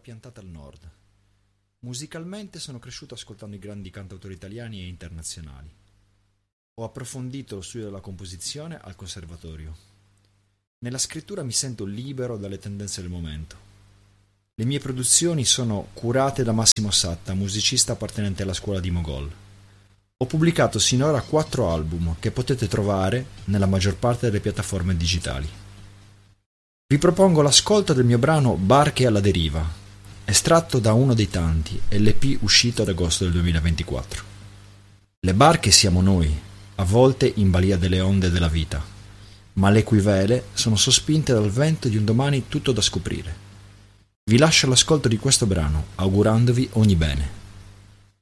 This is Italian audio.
piantata al nord. Musicalmente sono cresciuto ascoltando i grandi cantautori italiani e internazionali. Ho approfondito lo studio della composizione al conservatorio. Nella scrittura mi sento libero dalle tendenze del momento. Le mie produzioni sono curate da Massimo Satta, musicista appartenente alla scuola di Mogol. Ho pubblicato sinora 4 album che potete trovare nella maggior parte delle piattaforme digitali. Vi propongo l'ascolto del mio brano Barche alla deriva, estratto da uno dei tanti, LP uscito ad agosto del 2024. Le barche siamo noi, a volte in balia delle onde della vita, ma le cui vele sono sospinte dal vento di un domani tutto da scoprire. Vi lascio all'ascolto di questo brano, augurandovi ogni bene.